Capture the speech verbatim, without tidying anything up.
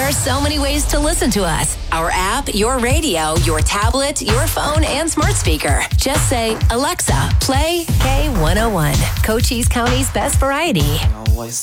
There are so many ways to listen to us. Our app, your radio, your tablet, your phone, and smart speaker. Just say, Alexa, play K one oh one, Cochise County's best variety. Always